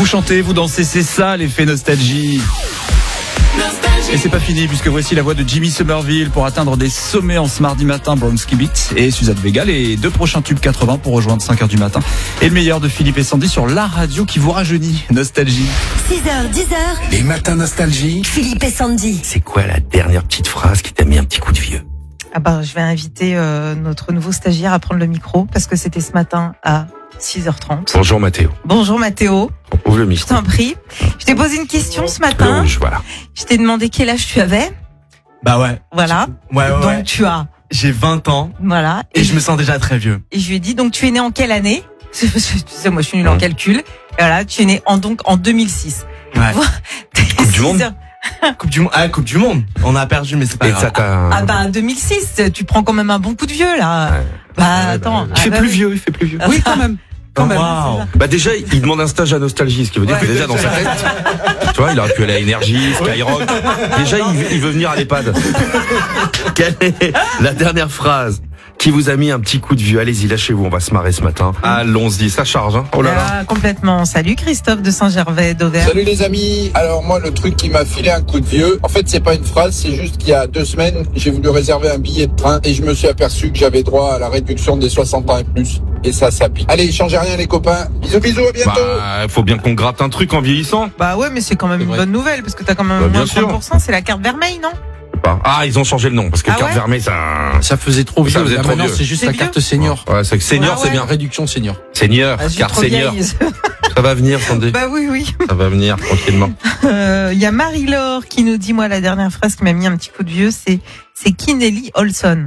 Vous chantez, vous dansez, c'est ça l'effet nostalgie. Et c'est pas fini puisque voici la voix de Jimmy Somerville pour atteindre des sommets en ce mardi matin. Bronski Beat et Suzanne Vega, les deux prochains tubes 80 pour rejoindre 5h du matin. Et le meilleur de Philippe et Sandy sur la radio qui vous rajeunit. Nostalgie. 6h, 10h. Les matins nostalgie. Philippe et Sandy. C'est quoi la dernière petite phrase qui t'a mis un petit coup de vieux? Je vais inviter notre nouveau stagiaire à prendre le micro parce que c'était ce matin à 6h30. Bonjour Mathéo. Bonjour Mathéo. Ouvre le Je micro. t'en prie. Je t'ai posé une question ce matin. Rouge, voilà. Je t'ai demandé quel âge tu avais. Bah ouais. Voilà. Ouais. Donc tu as. J'ai 20 ans Voilà. et je me sens déjà très vieux. Et je lui ai dit, donc tu es né en quelle année? Tu sais, moi je suis nulle en calcul. Et voilà, tu es né en 2006. Ouais. Coupe du monde. Coupe du monde. Ah, Coupe du monde. On a perdu, mais c'est pas Et grave. ça t'a... Ah bah 2006, tu prends quand même un bon coup de vieux là. Ouais. Bah attends. Il fait plus vieux, il fait plus vieux. Oui, quand même. Quand même. c'est ça. Bah déjà, il demande un stage à Nostalgie, ce qui veut dire Ouais. que déjà dans sa tête, tu vois, il aurait pu aller à Énergie, Skyrock. Déjà, il veut venir à l'EHPAD. Quelle est la dernière phrase qui vous a mis un petit coup de vieux? Allez-y, lâchez-vous, on va se marrer ce matin. Allons-y, ça charge, hein. Oh là là. Ah, complètement. Salut Christophe de Saint-Gervais d'Auvergne. Salut les amis. Alors moi le truc qui m'a filé un coup de vieux, en fait c'est pas une phrase, c'est juste qu'il y a 2 semaines j'ai voulu réserver un billet de train et je me suis aperçu que j'avais droit à la réduction des 60 ans et plus. Et ça pique. Allez, changez rien les copains. Bisous, à bientôt. Bah, faut bien qu'on gratte un truc en vieillissant. Bah ouais, mais c'est quand même une bonne nouvelle parce que t'as quand même Bah, bien moins de sûr. 30%, c'est la carte vermeille, non? Ah, ils ont changé le nom, parce que Ah carte ouais vermeille, Ça faisait trop Ça vieux. faisait Là, trop maintenant, vieux. c'est juste C'est la vieux carte senior. Ouais, c'est que senior, Ah c'est ouais. bien. Réduction senior. Senior, Ah, je suis carte trop senior. vieille. Ça va venir, Sandy. Bah oui. Ça va venir, tranquillement. Il y a Marie-Laure qui nous dit, moi, la dernière phrase qui m'a mis un petit coup de vieux, c'est Kinnelly Olson.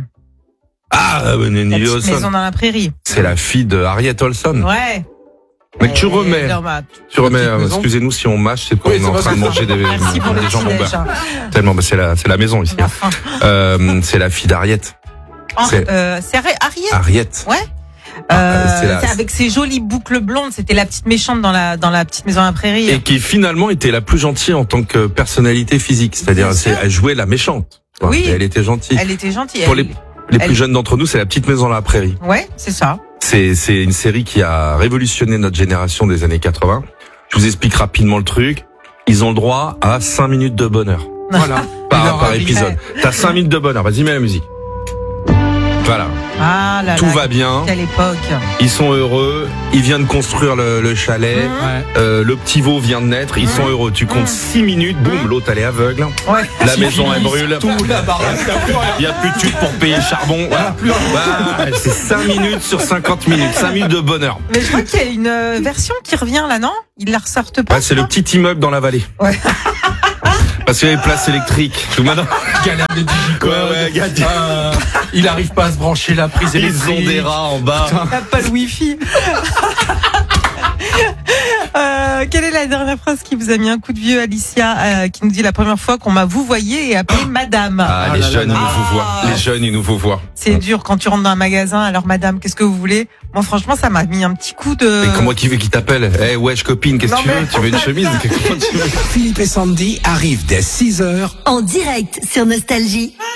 Ah, La Nelly petite Olson. maison dans la prairie. C'est la fille de Harriet Olson. Ouais. Mais tu remets. Non, bah, Tu remets, petite maison. excusez-nous si on mâche, c'est qu'on Oui, est c'est en pas train de ça. manger Merci pour le des jambons petit-déj. beurre. Tellement, bah, c'est la maison ici. On a faim. C'est la fille d'Harriet. C'est- C'est Harriet. Harriet. Ouais. c'est la- C'est avec ses jolies boucles blondes. C'était la petite méchante dans la petite maison à la prairie. Et qui finalement était la plus gentille en tant que personnalité physique. C'est-à-dire, Bien sûr. elle jouait la méchante. Oui. Et elle était gentille. Elle était gentille. Pour les plus elle- jeunes d'entre nous, c'est la petite maison dans la prairie. Ouais, c'est ça. C'est une série qui a révolutionné notre génération des années 80. Je vous explique rapidement le truc. Ils ont le droit à 5 minutes de bonheur. Voilà. Par épisode. T'as 5 minutes de bonheur. Vas-y, mets la musique. Voilà. Ah là Tout là. va bien. Quelle époque. Ils sont heureux. Ils viennent de construire le chalet. Ouais. Le petit veau vient de naître. Ils sont heureux. Tu comptes 6 minutes. Boum, l'autre elle est aveugle. Ouais. La maison elle brûle. Tout la baraque. Il y a plus de thunes pour payer le charbon. Voilà. Voilà. C'est 5 minutes sur 50 minutes. 5 minutes de bonheur. Mais je crois qu'il y a une version qui revient là, non? Ils la ressortent pas. Ouais, c'est le petit immeuble dans la vallée. Ouais. Parce qu'il y a les places électriques. Tout maintenant. Galère de digicode. Ouais, gars. Il arrive pas à se brancher la prise Ils électrique. ont des rats en bas. T'as pas le wifi. Quelle est la dernière phrase qui vous a mis un coup de vieux, Alicia, qui nous dit la première fois qu'on m'a vouvoyé et appelé madame. Ah, les jeunes, ils nous vous voient. Les jeunes, ils nous vous voient. C'est dur quand tu rentres dans un magasin. Alors madame, qu'est-ce que vous voulez? Moi franchement, ça m'a mis un petit coup de... Mais comment qui veut qu'il t'appelle? Eh, wesh, copine, qu'est-ce que Non, tu veux? mais- Tu veux une chemise? Comment tu veux? Philippe et Sandy arrivent dès 6h En direct sur Nostalgie.